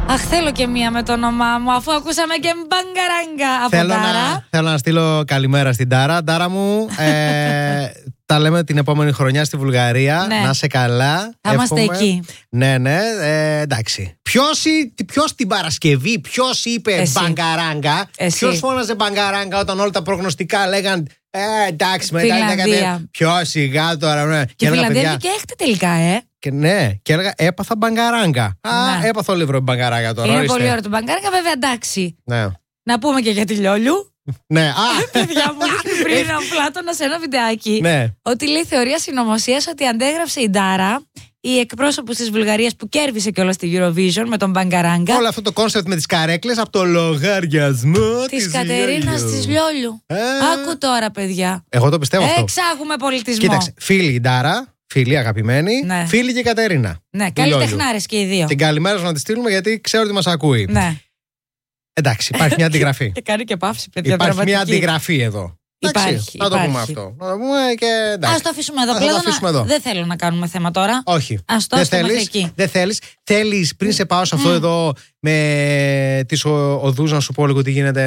Αχ, θέλω και μία με το όνομά μου, αφού ακούσαμε και μπαγκαράγκα από Τάρα. Θέλω να στείλω καλημέρα στην Τάρα. Τάρα μου, τα λέμε την επόμενη χρονιά στη Βουλγαρία. Ναι. Να είσαι καλά. Θα είμαστε εκεί. Ναι, εντάξει. Ποιος την Παρασκευή, ποιος είπε μπαγκαράγκα, ποιος φώναζε μπαγκαράγκα όταν όλα τα προγνωστικά λέγαν εντάξει, μετά ποιος σιγά τώρα. Ναι. Και Φιλανδία και έχετε τελικά, Και ναι, και έλεγα έπαθα μπαγκαράγκα. Έπαθα όλο μπαγκαράγκα τώρα. Είναι πολύ ωραίο το μπαγκαράγκα, βέβαια, εντάξει. Ναι. Να πούμε και για τη Λιόλιου. Ναι, παιδιά μου, πριν ο Πλάτωνας σε ένα βιντεάκι, ότι λέει θεωρία συνωμοσίας ότι αντέγραψε η Ντάρα, η εκπρόσωπος της Βουλγαρίας που κέρδισε κιόλας τη Eurovision με τον μπαγκαράγκα. Όλο αυτό το κόνσεπτ με τις καρέκλες από το λογαριασμό της Κατερίνας της Λιόλιου. Άκου τώρα, παιδιά. Εγώ το πιστεύω αυτό. Εξάγουμε πολιτισμό. Κοίταξε, φίλη η Ντάρα, φίλη αγαπημένη, φίλη και η Κατερίνα. Ναι, καλοί τεχνάρες και οι δύο. Την καλημέρα σου να τη στείλουμε γιατί ξέρω ότι μας ακούει. Ναι. Εντάξει, υπάρχει μια αντιγραφή. Και κάνει και παύση, παιδιά. Υπάρχει μια αντιγραφή εδώ. Υπάρχει. Θα το πούμε αυτό. Να το πούμε και εντάξει. Ας το αφήσουμε εδώ. Δεν θέλω να κάνουμε θέμα τώρα. Όχι. Ας το αφήσουμε εκεί. Δεν θέλεις. Θέλεις πριν σε πάω σε αυτό εδώ με τις οδούς να σου πω λίγο τι γίνεται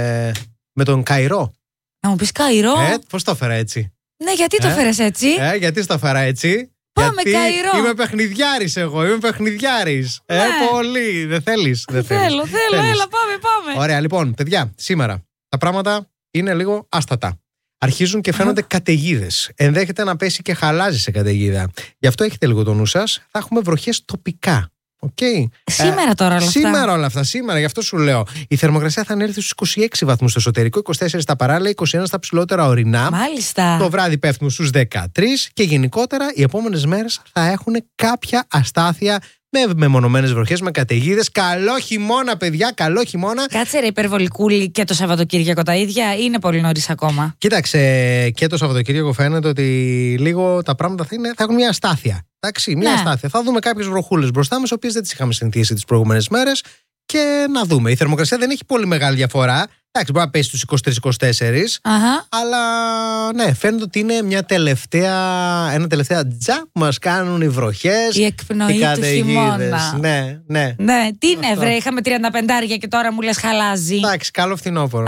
με τον Καϊρό. Να μου πεις Καϊρό. Πώς το έφερα έτσι. Ναι, γιατί το έφερες έτσι. Γιατί στο έφερα έτσι. Πάμε Καϊρό. Είμαι παιχνιδιάρης εγώ. Είμαι παιχνιδιάρης. Πολύ. Δεν θέλεις. Θέλω. Έλα, πάμε. Ωραία, λοιπόν, παιδιά, σήμερα τα πράγματα είναι λίγο άστατα. Αρχίζουν και φαίνονται καταιγίδες. Ενδέχεται να πέσει και χαλάζει σε καταιγίδα. Γι' αυτό έχετε λίγο το νου σας. Θα έχουμε βροχές τοπικά. Okay. Σήμερα τώρα όλα αυτά. Σήμερα όλα αυτά, σήμερα, γι' αυτό σου λέω. Η θερμοκρασία θα ανέλθει στους 26 βαθμούς στο εσωτερικό, 24 στα παράλια, 21 στα ψηλότερα ορεινά. Μάλιστα. Το βράδυ πέφτουν στους 13 και γενικότερα οι επόμενες μέρες θα έχουν κάποια αστάθεια με μεμονωμένες βροχές, με καταιγίδες. Καλό χειμώνα, παιδιά, καλό χειμώνα. Κάτσε ρε, υπερβολικούλη και το Σαββατοκύριακο τα ίδια, είναι πολύ νωρίς ακόμα. Κοίταξε, και το Σαββατοκύριακο φαίνεται ότι λίγο τα πράγματα θα έχουν μια αστάθεια. Εντάξει, μια αστάθεια. Θα δούμε κάποιες βροχούλες μπροστά μας, οι οποίες δεν τις είχαμε συνηθίσει τις προηγούμενες μέρες. Και να δούμε. Η θερμοκρασία δεν έχει πολύ μεγάλη διαφορά. Εντάξει, μπορεί να πέσει στους 23-24. Αλλά ναι, φαίνεται ότι είναι ένα τελευταία τζα που μας κάνουν οι βροχές. Η εκπνοή του χειμώνα. Ναι. Ναι, τι είναι, βρε, είχαμε 35 και τώρα μου λες χαλάζει. Εντάξει, καλό φθινόπωρο.